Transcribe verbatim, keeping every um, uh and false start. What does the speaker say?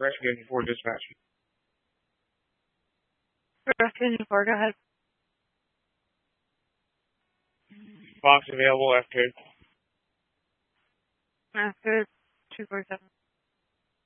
Rescue four dispatch. Rescue four, go ahead. Box available after. After two forty-seven.